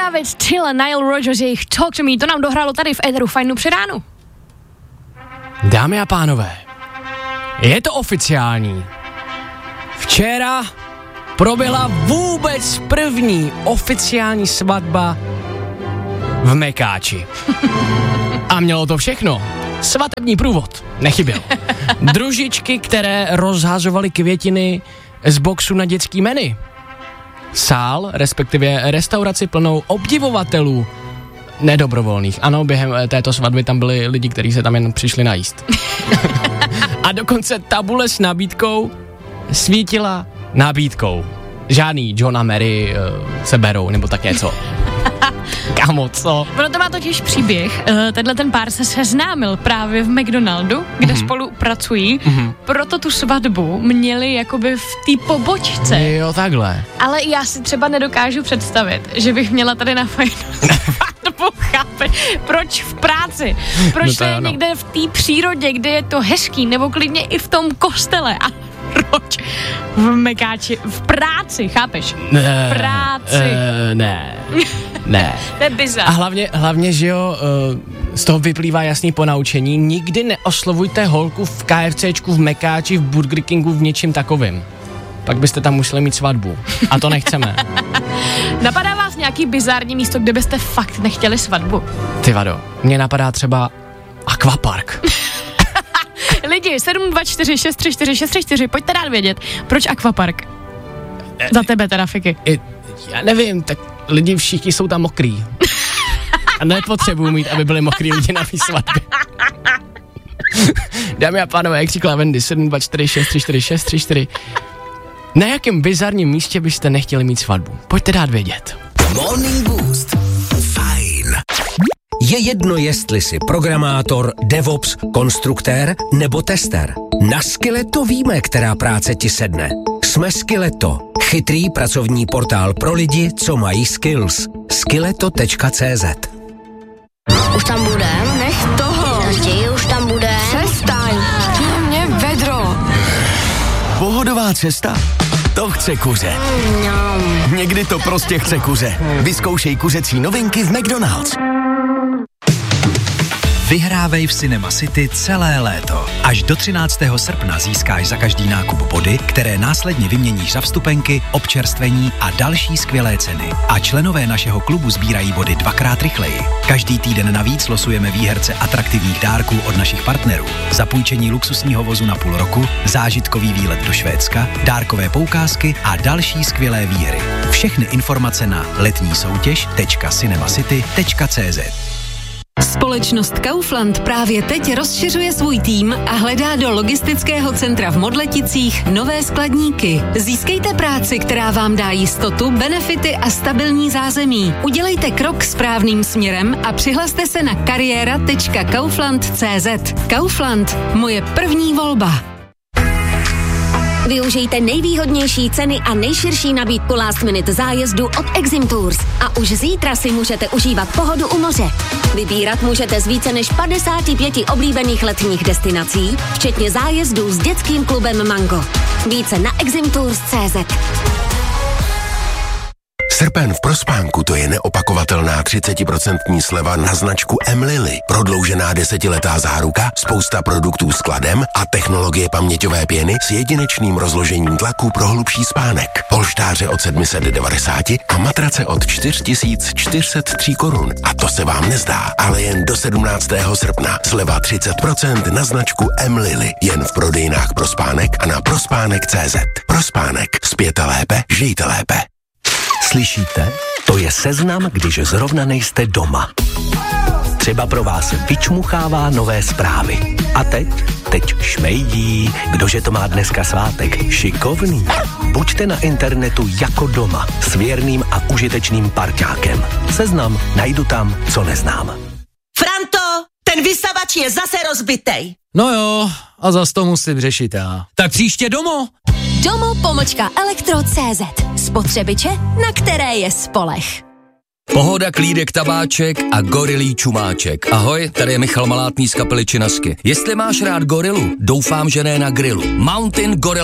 David, Till a Nile Rodgers, jejich Talk to Me, to nám dohrálo tady v éteru Fajnu při ránu. Dámy a pánové, je to oficiální. Včera proběhla vůbec první oficiální svatba v Mekáči. A mělo to všechno. Svatební průvod nechyběl. Družičky, které rozhazovaly květiny z boxu na dětský menu. Sál, respektive restauraci plnou obdivovatelů nedobrovolných. Ano, během této svatby tam byli lidi, kteří se tam jen přišli najíst. A dokonce tabule s nabídkou svítila nabídkou. Žádný John a Mary se berou, nebo tak něco. Kamo, co? Ono to má totiž příběh. Tenhle ten pár se seznámil právě v McDonaldu, kde spolu pracují. Proto tu svatbu měli jakoby v té pobočce. Jo, takhle. Ale já si třeba nedokážu představit, že bych měla tady na Fajnu svatbu, chápe? Proč v práci? Proč No to je ano. někde v té přírodě, kde je to hezký, nebo klidně i v tom kostele? A proč v Mekáči? V práci, chápeš? V práci. Ne. To je bizar. A hlavně, že jo, z toho vyplývá jasný ponaučení. Nikdy neoslovujte holku v KFCčku, v Mekáči, v Burger Kingu, v něčím takovým. Pak byste tam museli mít svatbu. A to nechceme. Napadá vás nějaký bizarní místo, kde byste fakt nechtěli svatbu? Ty vado, mně napadá třeba Aquapark. Lidi, 724 634 634, pojďte rád vědět, proč Aquapark? Za tebe teda, Fiky. Já nevím, tak lidi všichni jsou tam mokrý. A nepotřebuji mít, aby byli mokrý lidi na mý svatbě. Dámy a pánové, jak říkala Wendy, 724 634 634. Na jakém bizarním místě byste nechtěli mít svatbu? Pojďte dát vědět. Morning Boost. Fajn. Je jedno, jestli jsi programátor, DevOps, konstruktér nebo tester. Na Skilleto víme, která práce ti sedne. Jsme Skilleto. Chytrý pracovní portál pro lidi, co mají skills. Skilleto.cz. Už tam bude? Nech toho. Tati, už tam bude. Přestaň. Mě vedro. Pohodová cesta? To chce kuře. Někdy to prostě chce kuře. Vyzkoušej kuřecí novinky v McDonald's. Vyhrávej v Cinema City celé léto. Až do 13. srpna získáš za každý nákup body, které následně vyměníš za vstupenky, občerstvení a další skvělé ceny. A členové našeho klubu sbírají body 2x rychleji. Každý týden navíc losujeme výherce atraktivních dárků od našich partnerů. Zapůjčení luxusního vozu na půl roku, zážitkový výlet do Švédska, dárkové poukázky a další skvělé výhry. Všechny informace na letnísoutěž.cinemacity.cz. Společnost Kaufland právě teď rozšiřuje svůj tým a hledá do logistického centra v Modleticích nové skladníky. Získejte práci, která vám dá jistotu, benefity a stabilní zázemí. Udělejte krok správným směrem a přihlaste se na kariéra.kaufland.cz. Kaufland, moje první volba. Využijte nejvýhodnější ceny a nejširší nabídku last minute zájezdu od Exim Tours. A už zítra si můžete užívat pohodu u moře. Vybírat můžete z více než 55 oblíbených letních destinací, včetně zájezdů s dětským klubem Mango. Více na eximtours.cz. Srpen v Prospánku, to je neopakovatelná 30% sleva na značku M-Lily. Prodloužená 10letá záruka, spousta produktů s kladem a technologie paměťové pěny s jedinečným rozložením tlaku pro hlubší spánek. Polštáře od 790 a matrace od 4403 korun. A to se vám nezdá, ale jen do 17. srpna. Sleva 30% na značku M-Lily. Jen v prodejnách Prospánek a na prospánek.cz. Prospánek. Spěte lépe, žijte lépe. Slyšíte? To je seznam, když zrovna nejste doma. Třeba pro vás vyčmuchává nové zprávy. A teď šmejdí, kdože to má dneska svátek. Šikovný. Buďte na internetu jako doma s věrným a užitečným parťákem. Seznam najdu tam, co neznám. Franto, ten vysavač je zase rozbitej. No jo, a zas to musím řešit já. Tak příště domů. Domo.elektro.cz. Spotřebiče, na které je spoleh. Pohoda, klídek, tabáček a gorilí čumáček. Ahoj, tady je Michal Malátný z kapely Činasky. Jestli máš rád gorilu, doufám, že ne na grilu. Mountain Gorilla